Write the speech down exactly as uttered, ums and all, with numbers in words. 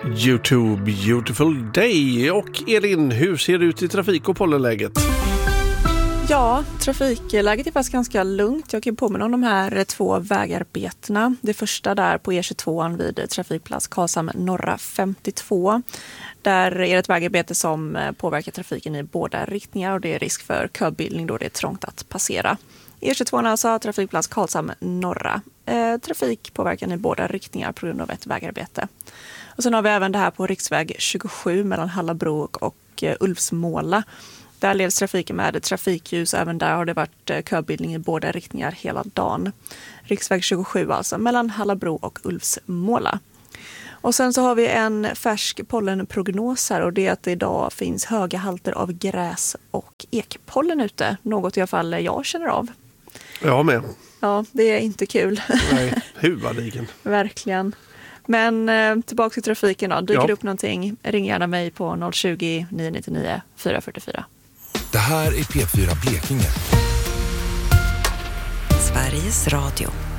You too beautiful day. Och Elin, hur ser det ut i trafik- och pollenläget? Ja, trafikläget är faktiskt ganska lugnt. Jag kan påminna om de här två vägarbetena. Det första där på E tjugotvå vid trafikplats Karlshamn norra femtiotvå. Där är det ett vägarbete som påverkar trafiken i båda riktningar och det är risk för köbildning då det är trångt att passera. E tjugotvå alltså, trafikplats Karlshamn norra. Eh, trafikpåverkan i båda riktningar på grund av ett vägarbete. Och sen har vi även det här på riksväg tjugosju mellan Hallabro och eh, Ulfsmåla. Där leds trafiken med trafikljus och även där har det varit eh, köbildning i båda riktningar hela dagen. Riksväg tjugosju alltså mellan Hallabro och Ulfsmåla. Och sen så har vi en färsk pollenprognos här och det är att det idag finns höga halter av gräs och ekpollen ute. Något i alla fall jag känner av. Jag med. Ja, det är inte kul. Nej, huvudligen. Verkligen. Men eh, tillbaka till trafiken då. Dyker Ja. upp någonting, ring gärna mig på noll tjugo, nio nio nio, fyra fyra fyra. Det här är P fyra Blekinge. Sveriges Radio.